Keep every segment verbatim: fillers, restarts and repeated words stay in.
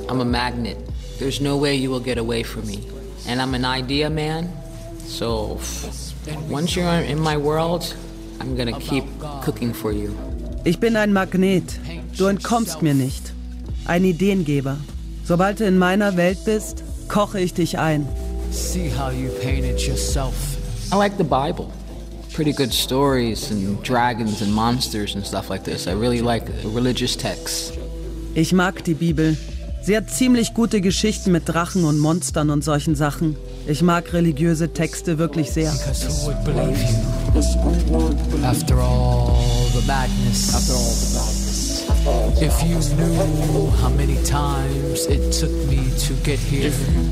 I'm a magnet. There's no way you will get away from me. And I'm an idea man, so once you're in my world, I'm gonna keep cooking for you. Ich bin ein Magnet. Du entkommst mir nicht. Ein Ideengeber. Sobald du in meiner Welt bist, koche ich dich ein. See how you painted yourself. I like the Bible. Pretty good stories and dragons and monsters and stuff like this. I really like religious texts. Ich mag die Bibel. Sie hat ziemlich gute Geschichten mit Drachen und Monstern und solchen Sachen. Ich mag religiöse Texte wirklich sehr. Because who would believe you? After all the madness. After all the madness. If you knew how many times it took me to get here.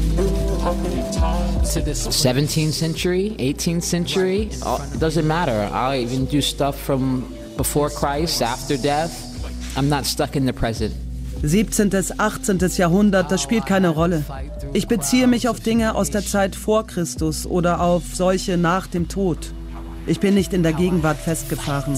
To this seventeenth century, eighteenth century, it doesn't matter. I'll even do stuff from before Christ, after death. I'm not stuck in the present. siebzehntes., achtzehntes. Jahrhundert, das spielt keine Rolle. Ich beziehe mich auf Dinge aus der Zeit vor Christus oder auf solche nach dem Tod. Ich bin nicht in der Gegenwart festgefahren.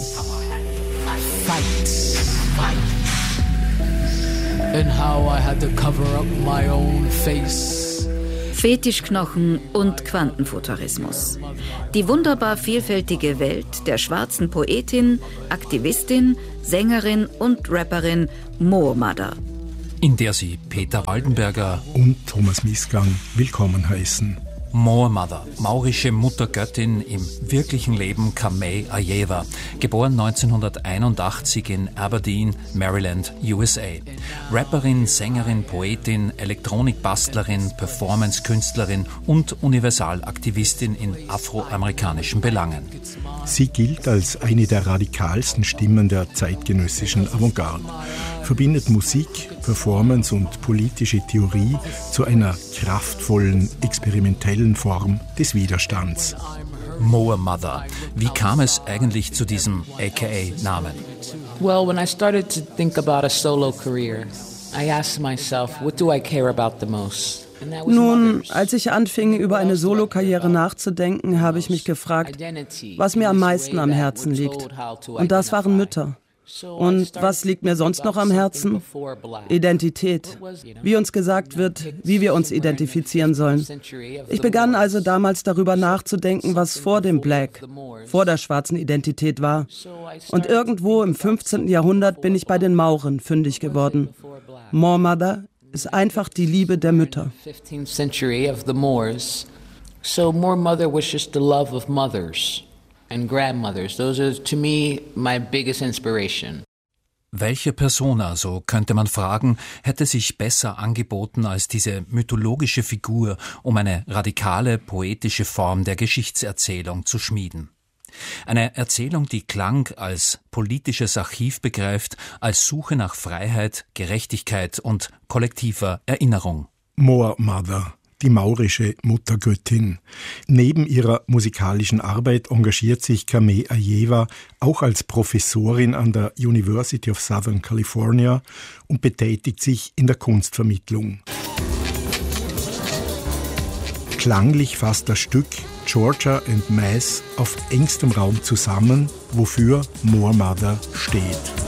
And how I had to cover up my own face. Fetischknochen und Quantenfuturismus. Die wunderbar vielfältige Welt der schwarzen Poetin, Aktivistin, Sängerin und Rapperin Moor Mother. In der sie Peter Altenberger und Thomas Mißgang willkommen heißen. Moor Mother, maurische Muttergöttin, im wirklichen Leben Kamei Ajeva, geboren neunzehnhunderteinundachtzig in Aberdeen, Maryland, U S A. Rapperin, Sängerin, Poetin, Elektronikbastlerin, Performance-Künstlerin und Universalaktivistin in afroamerikanischen Belangen. Sie gilt als eine der radikalsten Stimmen der zeitgenössischen Avantgarde, verbindet Musik, Performance und politische Theorie zu einer kraftvollen, experimentellen Form des Widerstands. Moor Mother. Wie kam es eigentlich zu diesem A K A-Namen? Well, when I started to think about a solo career, I asked myself, what do I care about the most? Nun, als ich anfing, über eine Solokarriere nachzudenken, habe ich mich gefragt, was mir am meisten am Herzen liegt. Und das waren Mütter. Und was liegt mir sonst noch am Herzen? Identität. Wie uns gesagt wird, wie wir uns identifizieren sollen. Ich begann also damals darüber nachzudenken, was vor dem Black, vor der schwarzen Identität war. Und irgendwo im fünfzehnten. Jahrhundert bin ich bei den Mauren fündig geworden. Moor Mother ist einfach die Liebe der Mütter. So Moor Mother was just the love of mothers and grandmothers. Those are to me my biggest inspiration. Welche Persona, so könnte man fragen, hätte sich besser angeboten als diese mythologische Figur, um eine radikale poetische Form der Geschichtserzählung zu schmieden? Eine Erzählung, die Klang als politisches Archiv begreift, als Suche nach Freiheit, Gerechtigkeit und kollektiver Erinnerung. Moor Mother, die maurische Muttergöttin. Neben ihrer musikalischen Arbeit engagiert sich Kamei Ajeva auch als Professorin an der University of Southern California und betätigt sich in der Kunstvermittlung. Klanglich fasst das Stück Georgia and Mass auf engstem Raum zusammen, wofür Moor Mother steht.